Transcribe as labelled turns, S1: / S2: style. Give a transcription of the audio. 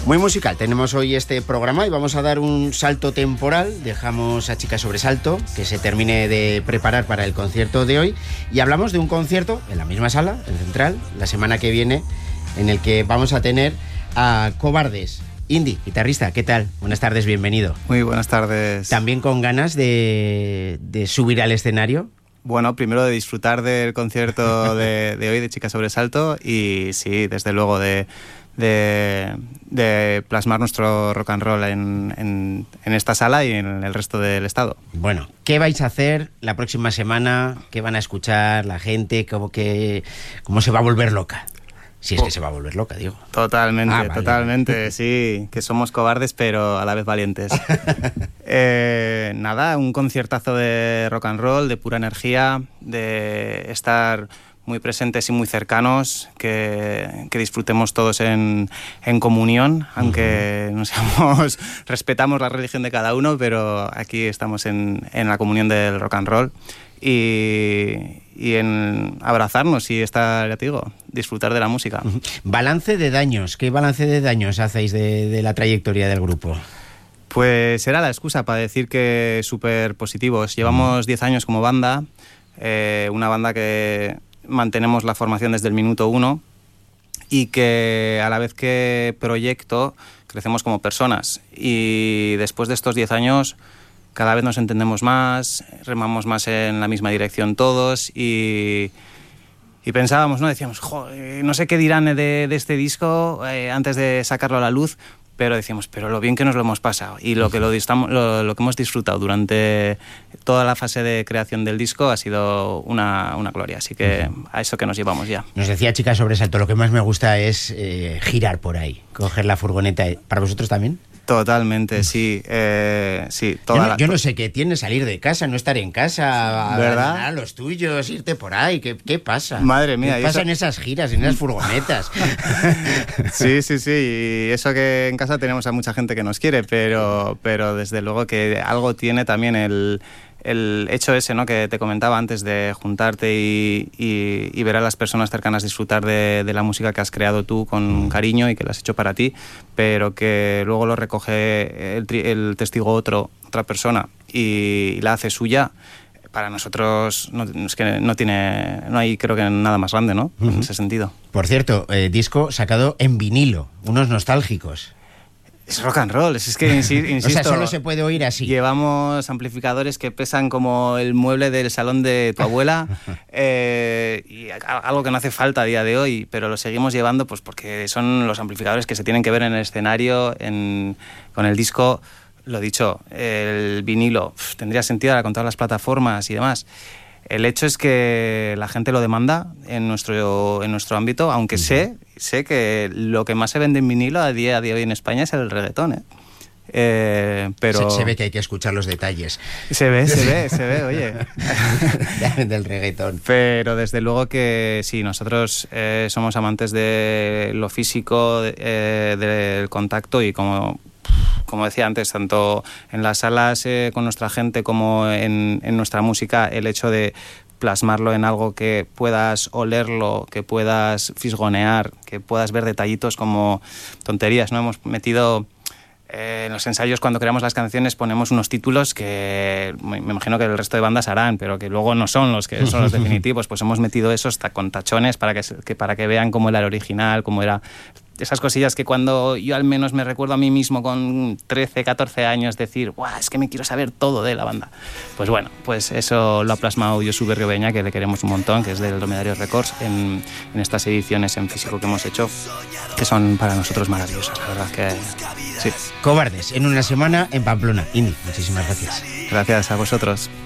S1: Muy musical, tenemos hoy este programa y vamos a dar un salto temporal. Dejamos a Chicas Sobresalto que se termine de preparar para el concierto de hoy y hablamos de un concierto en la misma sala, en Central, la semana que viene, en el que vamos a tener a Cobardes. Indy, guitarrista, ¿qué tal? Buenas tardes, bienvenido.
S2: Muy buenas tardes.
S1: ¿También con ganas de subir al escenario?
S2: Bueno, primero de disfrutar del concierto de hoy de Chicas Sobresalto y sí, desde luego de plasmar nuestro rock and roll en esta sala y en el resto del estado.
S1: Bueno, ¿qué vais a hacer la próxima semana? ¿Qué van a escuchar la gente? ¿Cómo se va a volver loca? Si es que se va a volver loca, digo.
S2: Totalmente,
S1: vale.
S2: Totalmente, sí, que somos cobardes pero a la vez valientes. Nada, un conciertazo de rock and roll, de pura energía, de estar muy presentes y muy cercanos, que disfrutemos todos en comunión, aunque respetamos la religión de cada uno, pero aquí estamos en la comunión del rock and roll y en abrazarnos y estar, ya te digo, disfrutar de la música.
S1: Balance de daños, ¿qué balance de daños hacéis de la trayectoria del grupo?
S2: Pues era la excusa para decir que súper positivos. Llevamos 10 años como banda, una banda que mantenemos la formación desde el minuto 1 y que a la vez que proyecto crecemos como personas, y después de estos 10 años cada vez nos entendemos más, remamos más en la misma dirección todos y pensábamos, ¿no? Decíamos, no sé qué dirán de este disco antes de sacarlo a la luz, pero decíamos, pero lo bien que nos lo hemos pasado y lo que hemos disfrutado durante toda la fase de creación del disco ha sido una gloria, así que a eso que nos llevamos ya. Nos
S1: decía Chicas Sobresalto, lo que más me gusta es girar por ahí, coger la furgoneta. ¿Para vosotros también?
S2: Totalmente, sí. Sí,
S1: yo no sé qué tiene salir de casa, no estar en casa,
S2: ¿verdad?
S1: A los tuyos, irte por ahí. ¿Qué pasa?
S2: Madre mía.
S1: ¿Qué pasa en esas giras, en esas furgonetas?
S2: Sí. Y eso que en casa tenemos a mucha gente que nos quiere, pero desde luego que algo tiene también el hecho ese, ¿no?, que te comentaba antes, de juntarte y ver a las personas cercanas disfrutar de la música que has creado tú con cariño y que la has hecho para ti, pero que luego lo recoge el testigo otra persona y la hace suya. Para nosotros es que no hay, creo que, nada más grande, ¿no? En ese sentido.
S1: Por cierto, disco sacado en vinilo, unos nostálgicos.
S2: Es rock and roll, es que insisto.
S1: O sea, solo se puede oír así.
S2: Llevamos amplificadores que pesan como el mueble del salón de tu abuela, y algo que no hace falta a día de hoy, pero lo seguimos llevando pues porque son los amplificadores que se tienen que ver en el escenario, con el disco. Lo dicho, el vinilo tendría sentido ahora con todas las plataformas y demás. El hecho es que la gente lo demanda en nuestro ámbito, aunque sé que lo que más se vende en vinilo a día de hoy en España es el reggaetón, pero
S1: se ve que hay que escuchar los detalles.
S2: Se ve, oye.
S1: Del reggaetón.
S2: Pero desde luego que sí, nosotros somos amantes de lo físico, del contacto, y como decía antes, tanto en las salas con nuestra gente como en nuestra música, el hecho de plasmarlo en algo que puedas olerlo, que puedas fisgonear, que puedas ver detallitos como tonterías, ¿no? Hemos metido en los ensayos, cuando creamos las canciones, ponemos unos títulos que me imagino que el resto de bandas harán, pero que luego no son los que son los definitivos. Pues hemos metido esos con tachones para que vean cómo era el original, cómo era. Esas cosillas que cuando yo al menos me recuerdo a mí mismo con 13, 14 años decir, ¡guau!, es que me quiero saber todo de la banda. Pues bueno, pues eso lo ha plasmado Josu Berriobeña, que le queremos un montón, que es del Dromedario Records, en estas ediciones en físico que hemos hecho, que son para nosotros maravillosas, la verdad que sí.
S1: Cobardes, en una semana en Pamplona. Indy, muchísimas gracias.
S2: Gracias a vosotros.